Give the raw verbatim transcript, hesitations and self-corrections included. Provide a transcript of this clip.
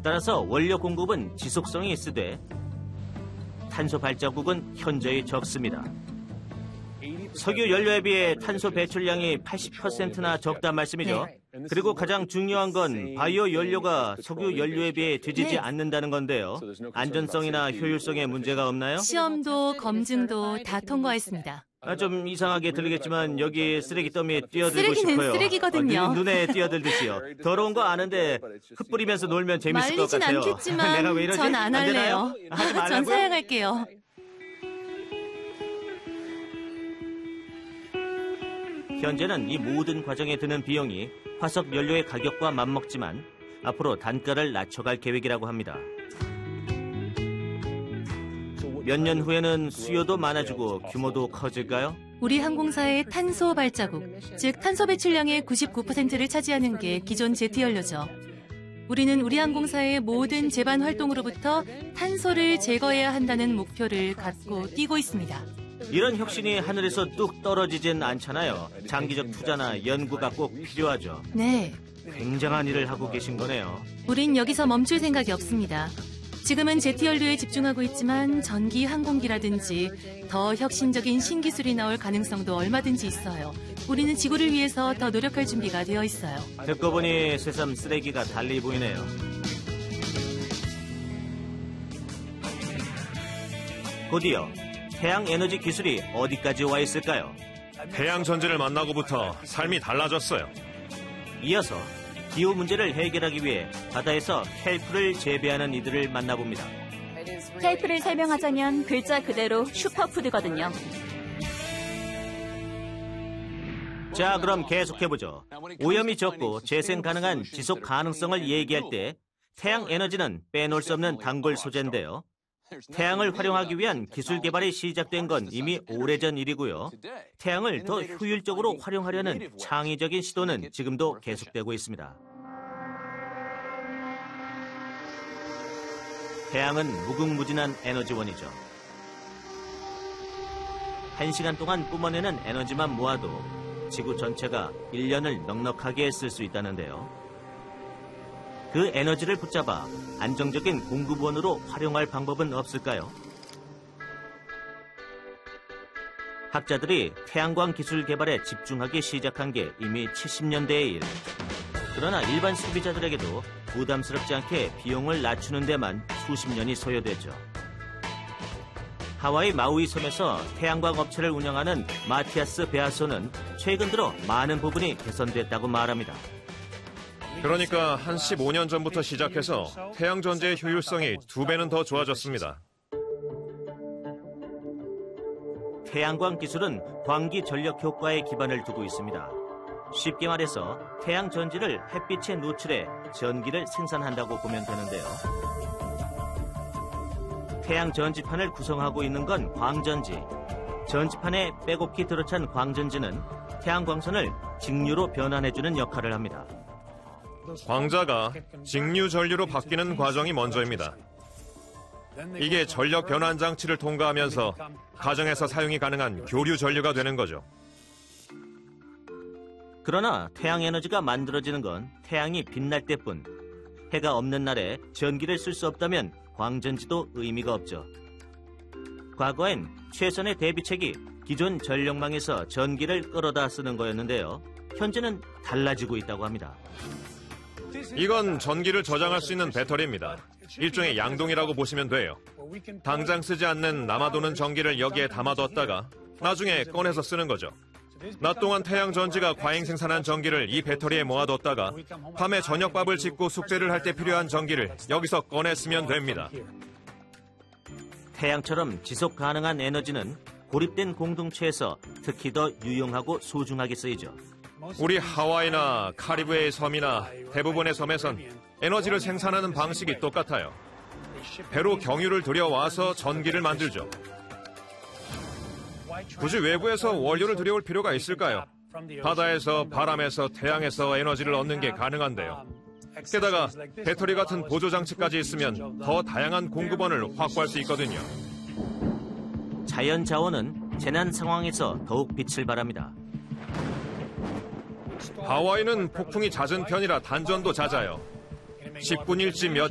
따라서 원료 공급은 지속성이 있으되 탄소 발자국은 현저히 적습니다. 석유 연료에 비해 탄소 배출량이 팔십 퍼센트나 적단 말씀이죠. 그리고 가장 중요한 건 바이오 연료가 석유 연료에 비해 뒤지지 네. 않는다는 건데요. 안전성이나 효율성에 문제가 없나요? 시험도 검증도 다 통과했습니다. 아, 좀 이상하게 들리겠지만 여기 쓰레기 더미에 뛰어들고 쓰레기는 싶어요. 쓰레기거든요. 어, 눈, 눈에 뛰어들듯이요. 더러운 거 아는데 흙 뿌리면서 놀면 재밌을 것 말리진 같아요. 않겠지만 내가 왜 이러지? 전 안 안 되나요? 할래요. 하지 전 말라고요? 사양할게요. 현재는 이 모든 과정에 드는 비용이 화석 연료의 가격과 맞먹지만 앞으로 단가를 낮춰갈 계획이라고 합니다. 몇 년 후에는 수요도 많아지고 규모도 커질까요? 우리 항공사의 탄소 발자국, 즉 탄소 배출량의 구십구 퍼센트를 차지하는 게 기존 제트 연료죠. 우리는 우리 항공사의 모든 제반 활동으로부터 탄소를 제거해야 한다는 목표를 갖고 뛰고 있습니다. 이런 혁신이 하늘에서 뚝 떨어지진 않잖아요. 장기적 투자나 연구가 꼭 필요하죠. 네, 굉장한 일을 하고 계신 거네요. 우린 여기서 멈출 생각이 없습니다. 지금은 제트 연료에 집중하고 있지만 전기 항공기라든지 더 혁신적인 신기술이 나올 가능성도 얼마든지 있어요. 우리는 지구를 위해서 더 노력할 준비가 되어 있어요. 듣고 보니 새삼 쓰레기가 달리 보이네요. 곧이어 태양 에너지 기술이 어디까지 와 있을까요? 태양 전지를 만나고부터 삶이 달라졌어요. 이어서 기후 문제를 해결하기 위해 바다에서 켈프를 재배하는 이들을 만나봅니다. 켈프를 설명하자면 글자 그대로 슈퍼푸드거든요. 자, 그럼 계속해보죠. 오염이 적고 재생 가능한 지속 가능성을 얘기할 때 태양 에너지는 빼놓을 수 없는 단골 소재인데요. 태양을 활용하기 위한 기술 개발이 시작된 건 이미 오래전 일이고요. 태양을 더 효율적으로 활용하려는 창의적인 시도는 지금도 계속되고 있습니다. 태양은 무궁무진한 에너지원이죠. 한 시간 동안 뿜어내는 에너지만 모아도 지구 전체가 일 년을 넉넉하게 쓸 수 있다는데요. 그 에너지를 붙잡아 안정적인 공급원으로 활용할 방법은 없을까요? 학자들이 태양광 기술 개발에 집중하기 시작한 게 이미 칠십 년대의 일. 그러나 일반 소비자들에게도 부담스럽지 않게 비용을 낮추는 데만 수십 년이 소요됐죠. 하와이 마우이 섬에서 태양광 업체를 운영하는 마티아스 베아소는 최근 들어 많은 부분이 개선됐다고 말합니다. 그러니까 한 십오 년 전부터 시작해서 태양 전지의 효율성이 두 배는 더 좋아졌습니다. 태양광 기술은 광기 전력 효과에 기반을 두고 있습니다. 쉽게 말해서 태양 전지를 햇빛에 노출해 전기를 생산한다고 보면 되는데요. 태양 전지판을 구성하고 있는 건 광전지. 전지판에 빼곡히 들어찬 광전지는 태양광선을 직류로 변환해주는 역할을 합니다. 광자가 직류 전류로 바뀌는 과정이 먼저입니다. 이게 전력 변환 장치를 통과하면서 가정에서 사용이 가능한 교류 전류가 되는 거죠. 그러나 태양 에너지가 만들어지는 건 태양이 빛날 때뿐. 해가 없는 날에 전기를 쓸 수 없다면 광전지도 의미가 없죠. 과거엔 최선의 대비책이 기존 전력망에서 전기를 끌어다 쓰는 거였는데요. 현재는 달라지고 있다고 합니다. 이건 전기를 저장할 수 있는 배터리입니다. 일종의 양동이라고 보시면 돼요. 당장 쓰지 않는 남아도는 전기를 여기에 담아뒀다가 나중에 꺼내서 쓰는 거죠. 낮 동안 태양 전지가 과잉 생산한 전기를 이 배터리에 모아뒀다가 밤에 저녁밥을 짓고 숙제를 할 때 필요한 전기를 여기서 꺼내 쓰면 됩니다. 태양처럼 지속 가능한 에너지는 고립된 공동체에서 특히 더 유용하고 소중하게 쓰이죠. 우리 하와이나 카리브해의 섬이나 대부분의 섬에선 에너지를 생산하는 방식이 똑같아요. 배로 경유를 들여와서 전기를 만들죠. 굳이 외부에서 원료를 들여올 필요가 있을까요? 바다에서, 바람에서, 태양에서 에너지를 얻는 게 가능한데요. 게다가 배터리 같은 보조장치까지 있으면 더 다양한 공급원을 확보할 수 있거든요. 자연 자원은 재난 상황에서 더욱 빛을 발합니다. 하와이는 폭풍이 잦은 편이라 단전도 잦아요. 십 분일지 몇